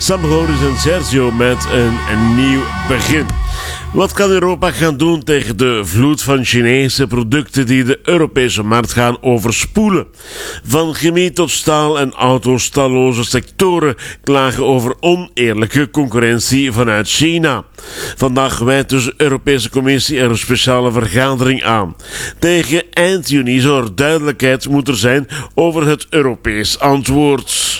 Sam Horis en Sergio met een nieuw begin. Wat kan Europa gaan doen tegen de vloed van Chinese producten die de Europese markt gaan overspoelen? Van chemie tot staal en auto's, talloze sectoren klagen over oneerlijke concurrentie vanuit China. Vandaag wijdt dus de Europese Commissie er een speciale vergadering aan. Tegen eind juni zou er duidelijkheid moeten zijn over het Europees antwoord.